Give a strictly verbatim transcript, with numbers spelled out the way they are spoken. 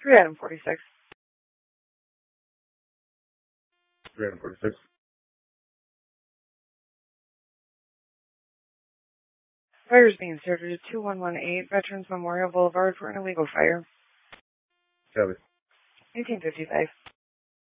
three item forty-six. three item forty-six. Fire is being started at two one one eight Veterans Memorial Boulevard for an illegal fire. Copy. eighteen fifty-five.